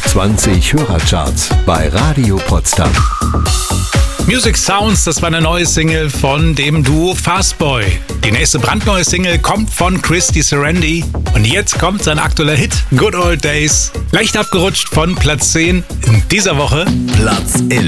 20 Hörercharts bei Radio Potsdam. Music Sounds, das war eine neue Single von dem Duo Fastboy. Die nächste brandneue Single kommt von Christy Serendi. Und jetzt kommt sein aktueller Hit, Good Old Days. Leicht abgerutscht von Platz 10 in dieser Woche. Platz 11.